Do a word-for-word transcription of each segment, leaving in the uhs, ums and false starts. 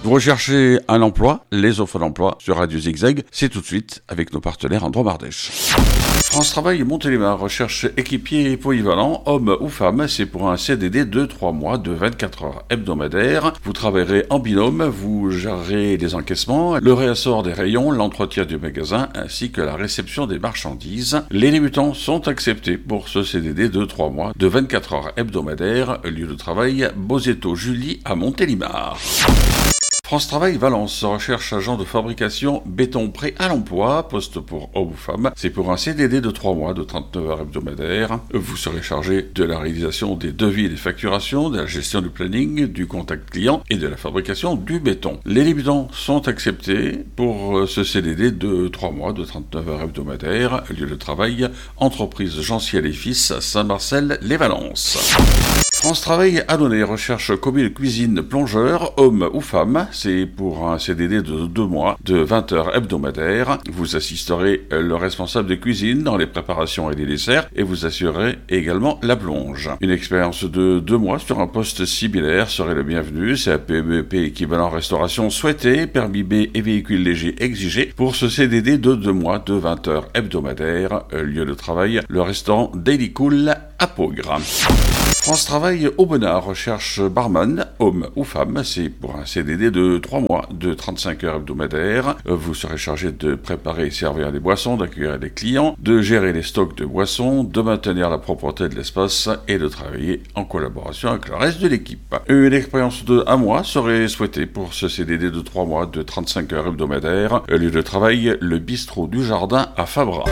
Vous recherchez un emploi? Les offres d'emploi sur Radio Zigzag, c'est tout de suite avec nos partenaires Andron Mardèche. France Travail Montélimar recherche équipier polyvalent, homme ou femme. C'est pour un C D D de trois mois de vingt-quatre heures hebdomadaires. Vous travaillerez en binôme, vous gérerez les encaissements, le réassort des rayons, l'entretien du magasin ainsi que la réception des marchandises. Les débutants sont acceptés pour ce C D D de trois mois de vingt-quatre heures hebdomadaires. Lieu de travail, Bozetto-Julie à Montélimar. France Travail Valence recherche agent de fabrication béton prêt à l'emploi, poste pour homme ou femme. C'est pour un C D D de trois mois de trente-neuf heures hebdomadaires. Vous serez chargé de la réalisation des devis et des facturations, de la gestion du planning, du contact client et de la fabrication du béton. Les débutants sont acceptés pour ce C D D de trois mois de trente-neuf heures hebdomadaires. Lieu de travail, entreprise Jean-Ciel et Fils à Saint-Marcel-les-Valences. France Travail Annonay recherche commis de cuisine plongeur, homme ou femme. C'est pour un C D D de deux mois de vingt heures hebdomadaires. Vous assisterez le responsable de cuisine dans les préparations et les desserts et vous assurerez également la plonge. Une expérience de deux mois sur un poste similaire serait le bienvenu. C'est un P M E P équivalent restauration souhaité, permis B et véhicule léger exigé pour ce C D D de deux mois de vingt heures hebdomadaires. Lieu de travail, le restaurant Daily Cool à Peaugres. France Travail Aubenas recherche barman, homme ou femme. C'est pour un C D D de trois mois de trente-cinq heures hebdomadaires. Vous serez chargé de préparer et servir des boissons, d'accueillir des clients, de gérer les stocks de boissons, de maintenir la propreté de l'espace et de travailler en collaboration avec le reste de l'équipe. Une expérience de un mois serait souhaitée pour ce C D D de trois mois de trente-cinq heures hebdomadaires. Lieu de travail, le bistrot du Jardin à Fabra.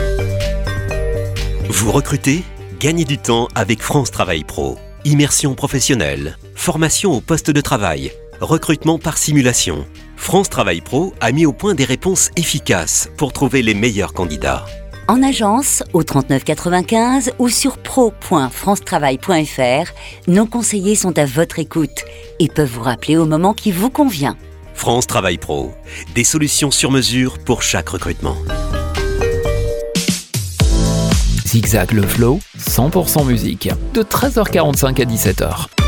Vous recrutez ? Gagnez du temps avec France Travail Pro. Immersion professionnelle, formation au poste de travail, recrutement par simulation. France Travail Pro a mis au point des réponses efficaces pour trouver les meilleurs candidats. En agence, au trente-neuf quatre-vingt-quinze ou sur pro point france travail point f r, nos conseillers sont à votre écoute et peuvent vous rappeler au moment qui vous convient. France Travail Pro, des solutions sur mesure pour chaque recrutement. Zigzag le flow, cent pour cent musique, de treize heures quarante-cinq à dix-sept heures.